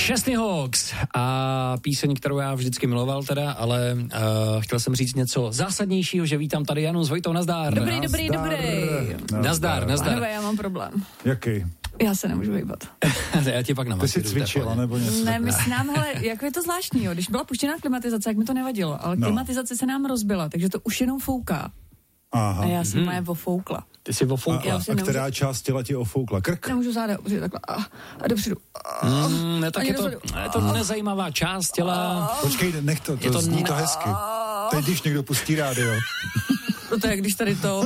Chesney Hawks a píseň, kterou já vždycky miloval teda, ale chtěl jsem říct něco zásadnějšího, že vítám tady Janu s Vojtou, nazdar. Dobrý. Nazdar. Pánové, já mám problém. Jaký? Já se nemůžu hýbat. Já ti pak Ty jsi cvičila nebo něco? Ne, my s nám, hele, jako je to zvláštní, jo. Když byla puštěná klimatizace, jak mi to nevadilo, ale klimatizace se nám rozbila, takže to už jenom fouká. Aha. A já jsem moje ofoukla. Ty jsi ofoukla. A která část těla ti ofoukla? Krk? Nemůžu záda upřít takhle a dopředu. Tak je to nezajímavá část těla. Počkej, nech to zní to hezky. Teď, když někdo pustí rádio. No to je, když tady to...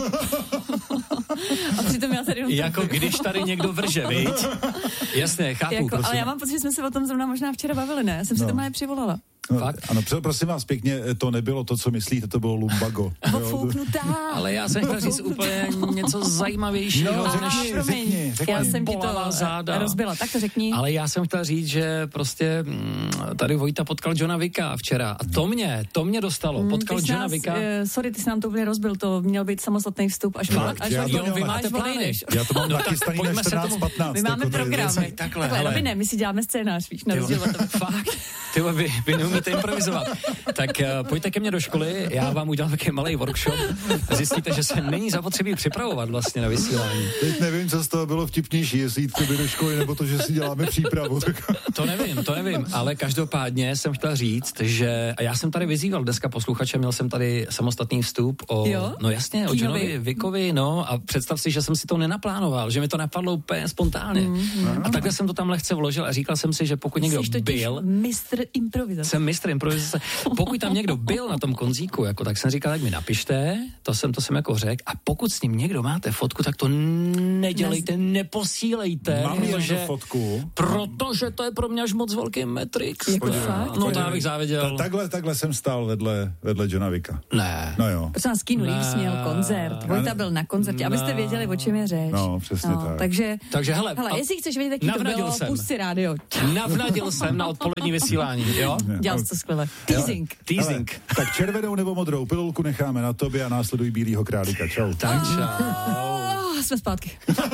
A přitom já tady... Jako když tady někdo vrže, viď? Jasně, chápu, jako, prosím. Ale já mám pocit, že jsme se o tom zrovna možná včera bavili, ne? Já jsem si to přivolala. No, ano, prosím vás pěkně, to nebylo to, co myslíte, to bylo lumbago. Ofouknutá. Ale já jsem chtěl říct úplně něco zajímavějšího. No, řekni. Já jsem ti to rozbila, tak to řekni. Ale já jsem chtěl říct, že prostě tady Vojta potkal Johna Wicka včera a to mě dostalo. Potkal Johna Wicka. Sorry, ty jsi nám to úplně rozbil, to měl být samostatný vstup, až vy máte plány. Já to mám nachystaný na 14:15. My máme program. Takhle, Robine, my si děláme scénář, víš, na rozdíl od toho. Fakt. Vy neumíte improvizovat. Tak pojďte ke mně do školy, já vám udělám takový malý workshop a zjistíte, že se není zapotřebí připravovat vlastně na vysílání. Teď nevím, co z toho bylo vtipnější, jestli jít k do školy, nebo to, že si děláme přípravu. To nevím, ale každopádně jsem chtěl říct, že a já jsem tady vyzýval dneska posluchače, měl jsem tady samostatný vstup o Johnovi Wickovi, a představ si, že jsem si to nenaplánoval, že mi to napadlo úplně spontánně. A takhle jsem to tam lehce vložil a říkal jsem si, že pokud někdo byl Jsem mistr improvizace. Pokud tam někdo byl na tom konzíku, tak jsem říkal, tak mi napište, to jsem jako řekl, a pokud s ním někdo máte fotku, tak to nedělejte, neposílejte. Mám fotku. Protože to je pro mě až moc velký Matrix. No to já bych záviděl. Takhle jsem stál vedle Johna Wicka. Ne. No jo. Protože Keanu Reeves měl koncert. Vojta byl na koncertě, abyste věděli, o čem je řeč. No, přesně tak. Takže hele, jestli chceš vědět, jaký to bylo, pust si rádio. Navnadil jsem na odpolední vysílání, jo? Dělal jsi to skvěle. Teasing. Tak červenou nebo modrou pilulku necháme na tobě a následují bílýho králíka. Čau. Tak čau. Jsme zpátky.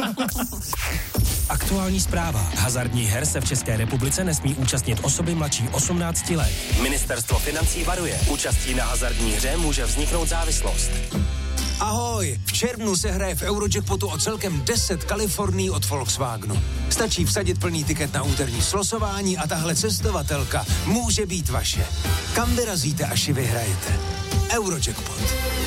Aktuální zpráva. Hazardních her se v České republice nesmí účastnit osoby mladší 18 let. Ministerstvo financí varuje. Účastí na hazardní hře může vzniknout závislost. Ahoj, v červnu se hraje v Eurojackpotu o celkem 10 Kalifornií od Volkswagenu. Stačí vsadit plný tiket na úterní slosování a tahle cestovatelka může být vaše. Kam vyrazíte, až ji vyhrajete? Eurojackpot.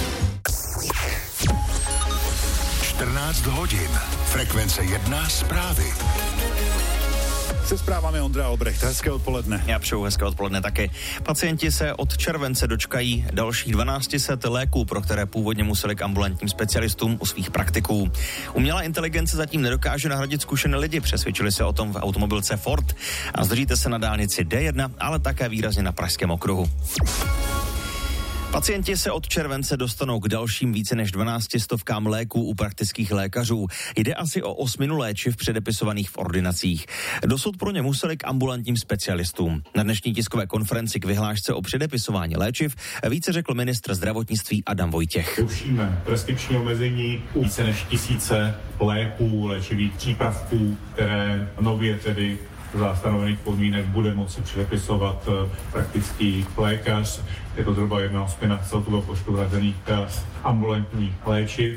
14 hodin. Frekvence 1 zprávy. Se zprávami Ondra Albrecht. Hezké odpoledne. Já přeju hezké odpoledne taky. Pacienti se od července dočkají dalších 1200 léků, pro které původně museli k ambulantním specialistům u svých praktiků. Umělá inteligence zatím nedokáže nahradit zkušené lidi, přesvědčili se o tom v automobilce Ford. A zdržíte se na dálnici D1, ale také výrazně na Pražském okruhu. Pacienti se od července dostanou k dalším více než 1200 léků u praktických lékařů. Jde asi o 8 léčiv předepisovaných v ordinacích. Dosud pro ně museli k ambulantním specialistům. Na dnešní tiskové konferenci k vyhlášce o předepisování léčiv více řekl ministr zdravotnictví Adam Vojtěch. Rušíme preskripční omezení u více než 1000 léků, léčivých přípravků, které nově tedy za stanovených podmínek bude moci předepisovat praktický lékař. Je to zhruba 1/8 celkového počtu hrazených ambulantních léčiv.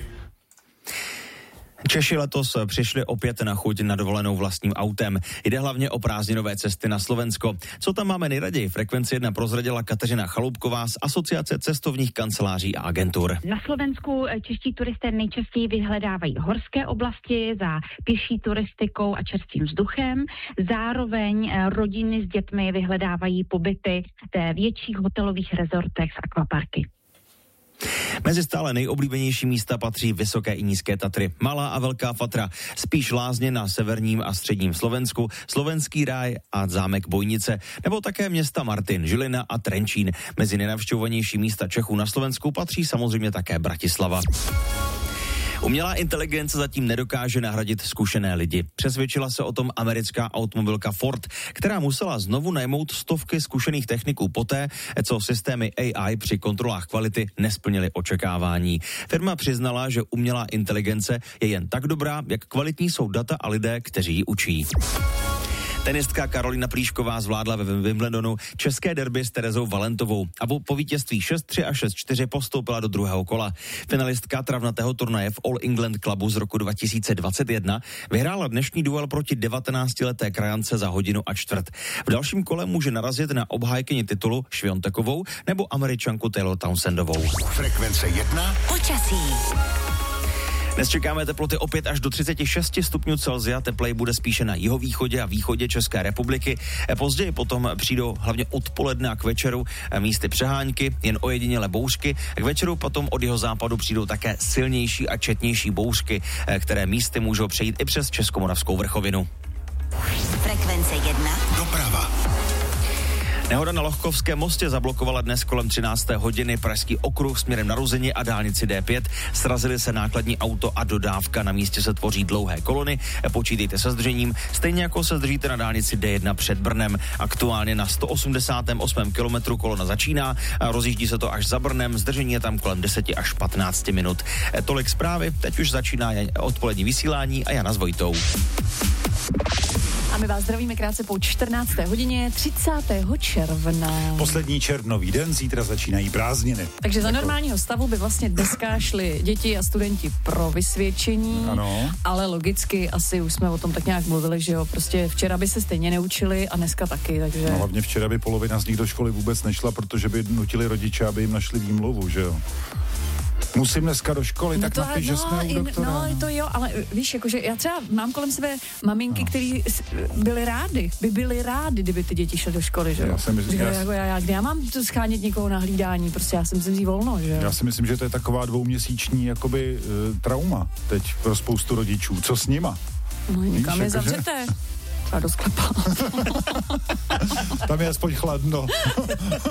Češi letos přišli opět na chuť na dovolenou vlastním autem. Jde hlavně o prázdninové cesty na Slovensko. Co tam máme nejraději? Frekvenci 1 prozradila Kateřina Chaloupková z Asociace cestovních kanceláří a agentur. Na Slovensku čeští turisté nejčastěji vyhledávají horské oblasti za pěší turistikou a čerstvým vzduchem. Zároveň rodiny s dětmi vyhledávají pobyty ve větších hotelových rezortech s akvaparky. Mezi stále nejoblíbenější místa patří Vysoké i Nízké Tatry, Malá a Velká Fatra, spíš lázně na severním a středním Slovensku, Slovenský ráj a zámek Bojnice, nebo také města Martin, Žilina a Trenčín. Mezi nejnavštěvovanější místa Čechů na Slovensku patří samozřejmě také Bratislava. Umělá inteligence zatím nedokáže nahradit zkušené lidi. Přesvědčila se o tom americká automobilka Ford, která musela znovu najmout stovky zkušených techniků poté, co systémy AI při kontrolách kvality nesplnily očekávání. Firma přiznala, že umělá inteligence je jen tak dobrá, jak kvalitní jsou data a lidé, kteří ji učí. Tenistka Karolina Plíšková zvládla ve Wimbledonu české derby s Terezou Valentovou a po vítězství 6-3 a 6-4 postoupila do druhého kola. Finalistka travnatého turnaje v All England Clubu z roku 2021 vyhrála dnešní duel proti 19leté krajance za hodinu a čtvrt. V dalším kole může narazit na obhájkyni titulu Šviontekovou nebo Američanku Taylor Townsendovou. Frekvence 1. Počasí. Dnes čekáme teploty opět až do 36 stupňů Celsia, teplej bude spíše na jihovýchodě a východě České republiky. Později potom přijdou hlavně odpoledne a k večeru místy přehánky, jen ojedinělé bouřky. K večeru potom od jihozápadu přijdou také silnější a četnější bouřky, které místy můžou přejít i přes Českomoravskou vrchovinu. Frekvence 1. Doprava. Nehoda na Lohkovském mostě zablokovala dnes kolem 13. hodiny pražský okruh směrem na Ruzyni a dálnici D5. Srazily se nákladní auto a dodávka. Na místě se tvoří dlouhé kolony. Počítejte se zdržením, stejně jako se zdržíte na dálnici D1 před Brnem. Aktuálně na 188. kilometru kolona začíná a rozjíždí se to až za Brnem. Zdržení je tam kolem 10 až 15 minut. Tolik zprávy, teď už začíná odpolední vysílání a Jana s Vojtou. A my vás zdravíme krátce po 14. hodině 30. června. Poslední červnový den, zítra začínají prázdniny. Takže za normálního stavu by vlastně dneska šli děti a studenti pro vysvědčení, ano. Ale logicky asi už jsme o tom tak nějak mluvili, že jo, prostě včera by se stejně neučili a dneska taky, takže... No, hlavně včera by polovina z nich do školy vůbec nešla, protože by nutili rodiče, aby jim našli výmluvu, že jo. Musím dneska do školy, tak napiš, že jsme u doktora. No to jo, ale víš, jakože já třeba mám kolem sebe maminky, které byly rády, kdyby ty děti šly do školy, že jo. Já mám to schánět někoho na hlídání, prostě já jsem si vzít volno, že jo. Já si myslím, že to je taková 2měsíční jakoby trauma teď pro spoustu rodičů. Co s nima? No nikam je zavřete. A do sklepa. Tam je aspoň chladno.